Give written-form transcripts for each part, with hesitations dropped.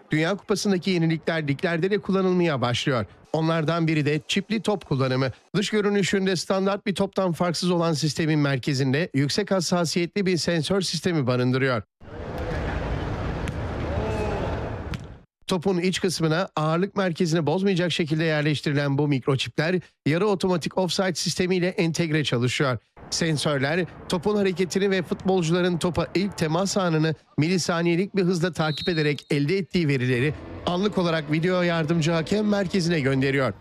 Dünya Kupası'ndaki yenilikler liglerde de kullanılmaya başlıyor. Onlardan biri de çipli top kullanımı. Dış görünüşünde standart bir toptan farksız olan sistemin merkezinde yüksek hassasiyetli bir sensör sistemi barındırıyor. Topun iç kısmına ağırlık merkezini bozmayacak şekilde yerleştirilen bu mikroçipler yarı otomatik offside sistemiyle entegre çalışıyor. Sensörler topun hareketini ve futbolcuların topa ilk temas anını milisaniyelik bir hızla takip ederek elde ettiği verileri anlık olarak video yardımcı hakem merkezine gönderiyor.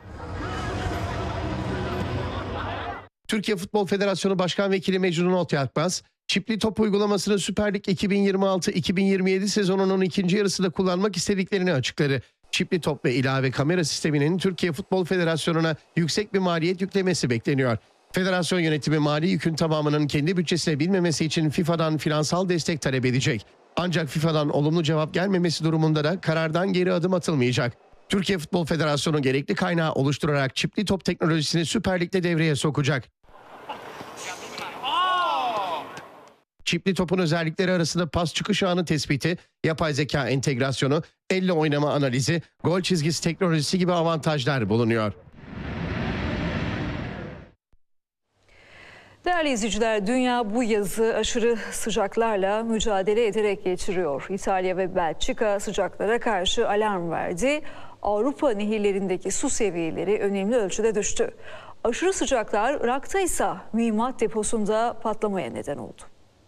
Türkiye Futbol Federasyonu Başkan Vekili Mecnun Otyakbaz, çipli top uygulamasını Süper Lig 2026-2027 sezonunun ikinci yarısında kullanmak istediklerini açıkladı. Çipli top ve ilave kamera sisteminin Türkiye Futbol Federasyonu'na yüksek bir maliyet yüklemesi bekleniyor. Federasyon yönetimi mali yükün tamamının kendi bütçesine binmemesi için FIFA'dan finansal destek talep edecek. Ancak FIFA'dan olumlu cevap gelmemesi durumunda da karardan geri adım atılmayacak. Türkiye Futbol Federasyonu gerekli kaynağı oluşturarak çipli top teknolojisini Süper Lig'de devreye sokacak. Çipli topun özellikleri arasında pas çıkış anı tespiti, yapay zeka entegrasyonu, elle oynama analizi, gol çizgisi teknolojisi gibi avantajlar bulunuyor. Değerli izleyiciler, dünya bu yazı aşırı sıcaklarla mücadele ederek geçiriyor. İtalya ve Belçika sıcaklara karşı alarm verdi. Avrupa nehirlerindeki su seviyeleri önemli ölçüde düştü. Aşırı sıcaklar Irak'ta ise mühimmat deposunda patlamaya neden oldu.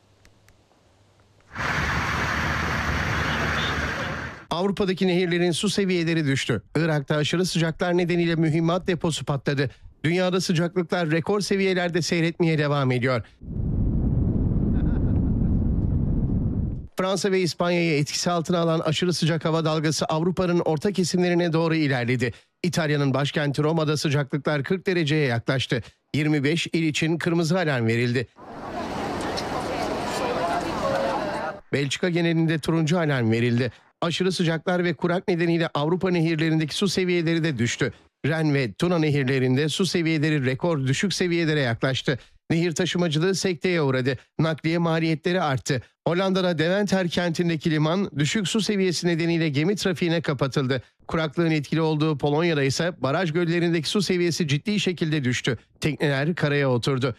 Avrupa'daki nehirlerin su seviyeleri düştü. Irak'ta aşırı sıcaklar nedeniyle mühimmat deposu patladı. Dünyada sıcaklıklar rekor seviyelerde seyretmeye devam ediyor. Fransa ve İspanya'yı etkisi altına alan aşırı sıcak hava dalgası Avrupa'nın orta kesimlerine doğru ilerledi. İtalya'nın başkenti Roma'da sıcaklıklar 40 dereceye yaklaştı. 25 il için kırmızı alarm verildi. Belçika genelinde turuncu alarm verildi. Aşırı sıcaklar ve kurak nedeniyle Avrupa nehirlerindeki su seviyeleri de düştü. Ren ve Tuna nehirlerinde su seviyeleri rekor düşük seviyelere yaklaştı. Nehir taşımacılığı sekteye uğradı. Nakliye maliyetleri arttı. Hollanda'da Deventer kentindeki liman düşük su seviyesi nedeniyle gemi trafiğine kapatıldı. Kuraklığın etkili olduğu Polonya'da ise baraj göllerindeki su seviyesi ciddi şekilde düştü. Tekneler karaya oturdu.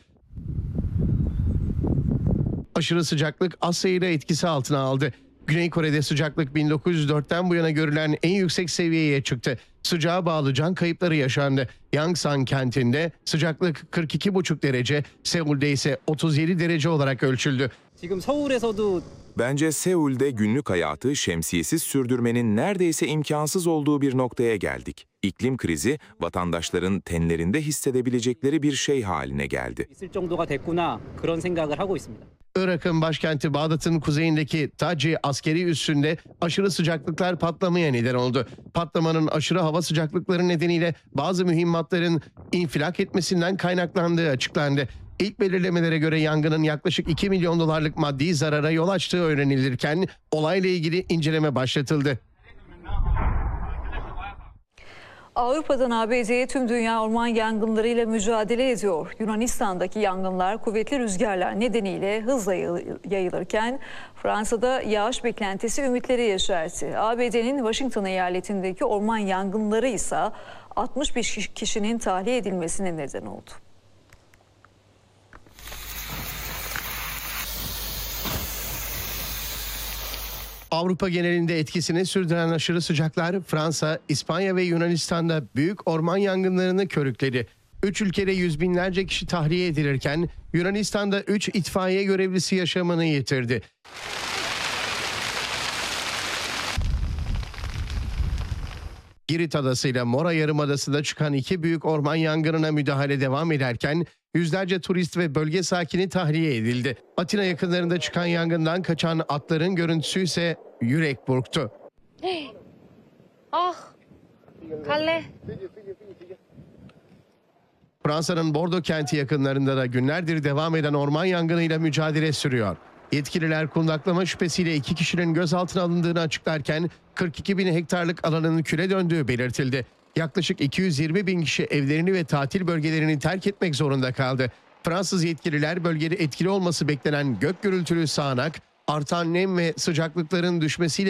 Aşırı sıcaklık Asya'yı da etkisi altına aldı. Güney Kore'de sıcaklık 1904'ten bu yana görülen en yüksek seviyeye çıktı. Sıcağa bağlı can kayıpları yaşandı. Yangsan kentinde sıcaklık 42,5 derece, Seul'de ise 37 derece olarak ölçüldü. Bence Seul'de günlük hayatı şemsiyesiz sürdürmenin neredeyse imkansız olduğu bir noktaya geldik. İklim krizi vatandaşların tenlerinde hissedebilecekleri bir şey haline geldi. Irak'ın başkenti Bağdat'ın kuzeyindeki Taci askeri üssünde aşırı sıcaklıklar patlamaya neden oldu. Patlamanın aşırı hava sıcaklıkları nedeniyle bazı mühimmatların infilak etmesinden kaynaklandığı açıklandı. İlk belirlemelere göre yangının yaklaşık 2 milyon dolarlık maddi zarara yol açtığı öğrenilirken olayla ilgili inceleme başlatıldı. Avrupa'dan ABD'ye tüm dünya orman yangınlarıyla mücadele ediyor. Yunanistan'daki yangınlar kuvvetli rüzgarlar nedeniyle hızla yayılırken Fransa'da yağış beklentisi ümitleri yeşertti. ABD'nin Washington eyaletindeki orman yangınları ise 65 kişinin tahliye edilmesine neden oldu. Avrupa genelinde etkisini sürdüren aşırı sıcaklar Fransa, İspanya ve Yunanistan'da büyük orman yangınlarını körükledi. 3 ülkede yüz binlerce kişi tahliye edilirken Yunanistan'da 3 itfaiye görevlisi yaşamını yitirdi. Girit Adası ile Mora Yarımadası'nda çıkan 2 büyük orman yangınına müdahale devam ederken yüzlerce turist ve bölge sakini tahliye edildi. Atina yakınlarında çıkan yangından kaçan atların görüntüsü ise yürek burktu. Fransa'nın Bordeaux kenti yakınlarında da günlerdir devam eden orman yangınıyla mücadele sürüyor. Yetkililer kundaklama şüphesiyle 2 kişinin gözaltına alındığını açıklarken 42 bin hektarlık alanın küle döndüğü belirtildi. Yaklaşık 220 bin kişi evlerini ve tatil bölgelerini terk etmek zorunda kaldı. Fransız yetkililer bölgede etkili olması beklenen gök gürültülü sağanak, artan nem ve sıcaklıkların düşmesiyle